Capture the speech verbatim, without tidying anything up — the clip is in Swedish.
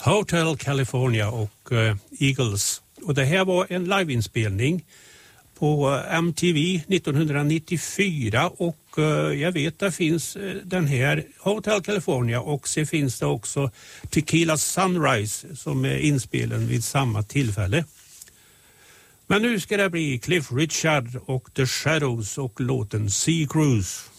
Hotel California och uh, Eagles. Och det här var en liveinspelning på uh, M T V nittonhundranittiofyra och uh, jag vet att det finns uh, den här Hotel California och så finns det också Tequila Sunrise som är inspelad vid samma tillfälle. Men nu ska det bli Cliff Richard och The Shadows och låten Sea Cruise.